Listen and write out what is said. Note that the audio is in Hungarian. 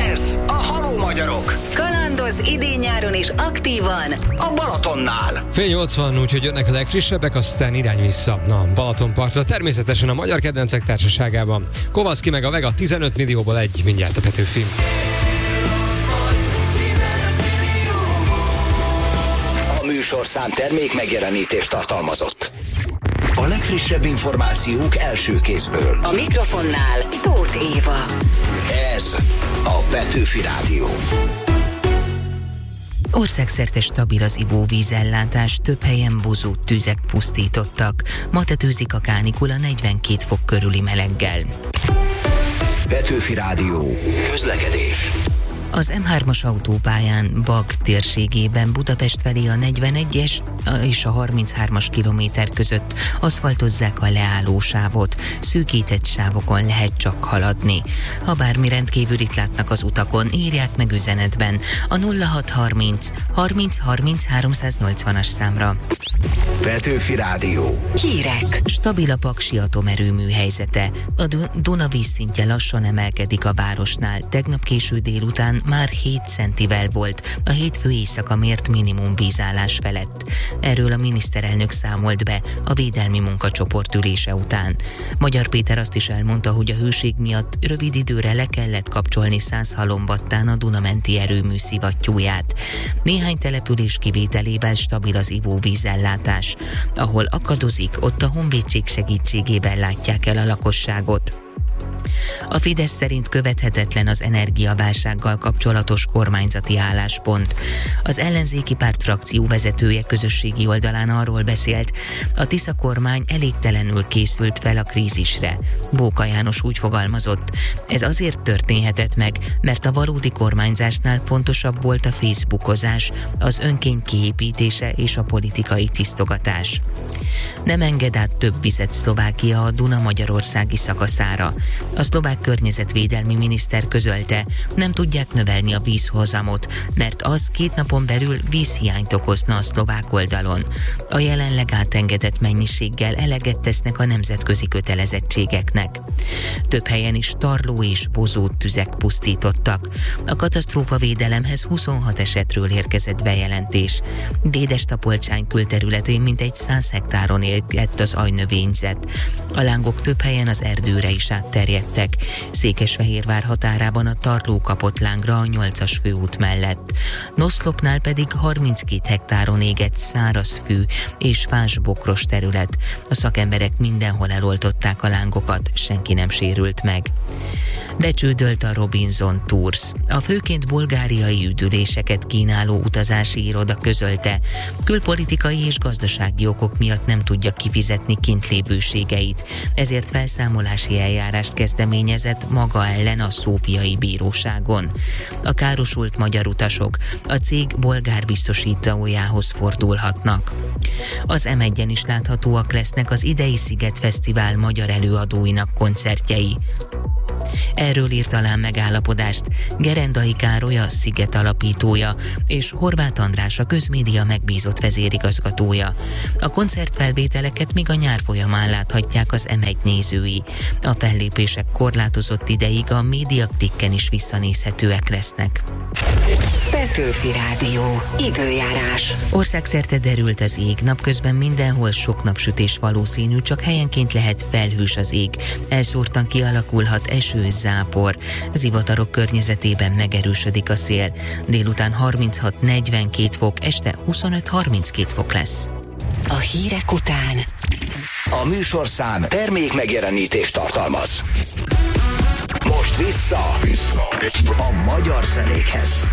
Ez a Halló Magyarok. Kalandoz idén-nyáron is aktívan A Balatonnál. Fél 80, úgyhogy jönnek a legfrissebbek, aztán irány vissza a Balatonpartra. Természetesen a Magyar Kedvencek Társaságában. Kovaszki meg a Vega 15 millióból egy, mindjárt a Petőfi. A műsorszám termék megjelenítést tartalmazott. A legfrissebb információk első kézből. a mikrofonnál Tóth Éva. Ez a Petőfi Rádió. Országszerte stabil az ivóvízellátás, több helyen bozót tüzek pusztítottak. Ma tetőzik a kánikula 42 fok körüli meleggel. Petőfi Rádió. Közlekedés. Az M3-as autópályán Bag térségében Budapest felé a 41-es és a 33-as kilométer között aszfaltozzák a leállósávot. Szűkített sávokon lehet csak haladni. Ha bármi rendkívülit látnak az utakon, írják meg üzenetben a 0630 30 30 380-as számra. Petőfi Rádió. Hírek. Stabil a Paksi atomerőmű helyzete. A Duna vízszintje lassan emelkedik a városnál. Tegnap késő délután már 7 centivel volt a hétfő éjszaka mért minimum vízállás felett. Erről a miniszterelnök számolt be a védelmi munkacsoport ülése után. Magyar Péter azt is elmondta, hogy a hőség miatt rövid időre le kellett kapcsolni Százhalombattán a Dunamenti erőmű szivattyúját. Néhány település kivételével stabil az ivóvízellátás. Ahol akadozik, ott a honvédség segítségével látják el a lakosságot. A Fidesz szerint követhetetlen az energiaválsággal kapcsolatos kormányzati álláspont. Az ellenzéki párt frakció vezetője közösségi oldalán arról beszélt, a Tisza kormány elégtelenül készült fel a krízisre. Bóka János úgy fogalmazott, ez azért történhetett meg, mert a valódi kormányzásnál fontosabb volt a facebookozás, az önkény kiépítése és a politikai tisztogatás. Nem enged át több vizet Szlovákia a Duna-magyarországi szakaszára. A szlovák környezetvédelmi miniszter közölte, nem tudják növelni a vízhozamot, mert az 2 napon belül vízhiányt okozna a szlovák oldalon. A jelenleg átengedett mennyiséggel eleget tesznek a nemzetközi kötelezettségeknek. Több helyen is tarló és bozót tüzek pusztítottak. A katasztrófavédelemhez 26 esetről érkezett bejelentés. Dédestapolcsány külterületén mintegy 100 hektáron égett az aljnövényzet. A lángok több helyen az erdőre is átterjedtek. Székesfehérvár határában a tarló kapott lángra a 8-as főút mellett. Noszlopnál pedig 32 hektáron égett száraz fű és fás-bokros terület. A szakemberek mindenhol eloltották a lángokat, senki nem sérült meg. Becsődölt a Robinson Tours. A főként bulgáriai üdüléseket kínáló utazási iroda közölte, külpolitikai és gazdasági okok miatt nem tudja kifizetni kintlévőségeit, ezért felszámolási eljárást kezdeményezett maga ellen a szófiai bíróságon. A károsult magyar utasok a cég bolgár biztosítójához fordulhatnak. Az M1-en is láthatóak lesznek az idei Szigetfesztivál magyar előadóinak koncertjei. Erről írt alá megállapodást Gerendai Károly, a Sziget alapítója, és Horváth András, a közmédia megbízott vezérigazgatója. A koncertfelvételeket még a nyár folyamán láthatják az M1 nézői. A fellépések korlátozott ideig a médiaklikken is visszanézhetőek lesznek. Petőfi Rádió. Időjárás. Országszerte derült az ég, napközben mindenhol sok napsütés valószínű, csak helyenként lehet felhős az ég. Elszórtan kialakulhat eső, zápor. Zivatarok környezetében megerősödik a szél. Délután 36-42 fok, este 25-32 fok lesz. A hírek után A műsorszám termék megjelenítést tartalmaz. Most vissza a magyar zenékhez.